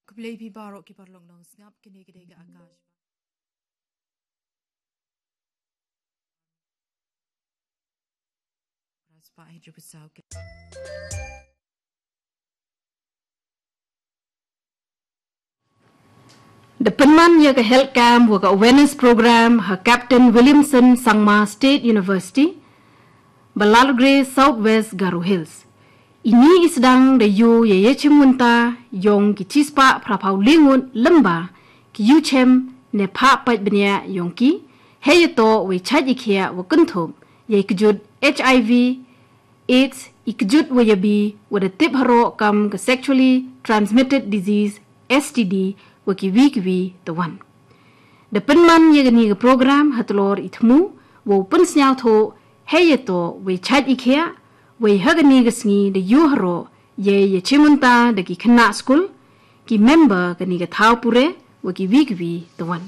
Keplay pi barok ki parlong nong snap kini gede ga akash. Raspa hidro pesau ke. The penman ya ke health camp wa awareness program ha Captain Williamson Sangma State University Balalgre Southwest Garo Hills. Ini isdang de yu ye chimunta yong ki chispa prapau lingun lemba ki yuchem ne pa pat benya yong ki heyeto we chaji khia wa kunthum ye kjud HIV AIDS ikjud wa yabi wa de tip haro kam ka sexually transmitted disease STD wa ki wi the one. De penman ye gani ga program hatlor ithmu wa pun snyal tho heyeto we chaji khia we hagani gasngi de yuhro ye chimunta de ki khna school ki member gani ga thau pure wa ki wi the one.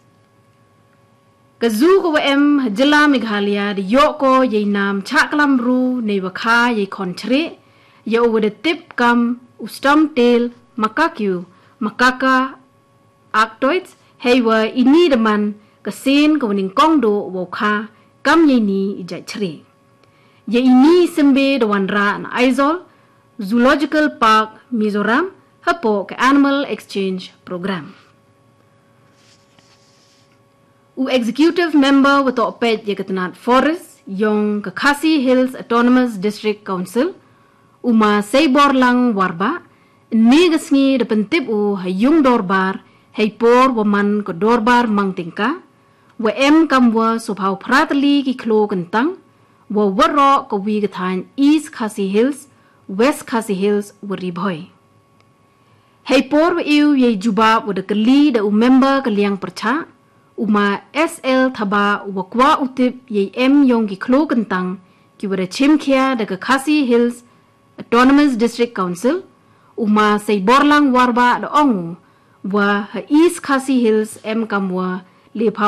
Kazu ko em jala Meghalaya de yoko ye nam chaklam ru ne wakha ye kontre ye over the tip kam ustam tail makakyu makaka arctoids hewa ini deman kasin ko ning kongdo wakha kam ye ni ija chre. Ye ini sembe Dewanra na Aizol Zoological Park Mizoram hapo ke Animal Exchange Program. U executive member wato pet ye ketenat Forest yong ke Khasi Hills Autonomous District Council uma Seibor lang warba ni gasngi de pentip u hayung dorbar haipor waman ko dorbar mangtingka wa em kamwa subhau pratli ki klo kentang wa warro ko wi gathan East Khasi Hills, West Khasi Hills wa ribhoy. Hei por wa iu ye juba wa de kali da u member kaliang percha, uma SL thaba wa kwa utip ye em yong ki klo kentang ki wa de chimkhia da ka Khasi Hills Autonomous District Council, uma say borlang warba da ongu wa ha East Khasi Hills em kamwa le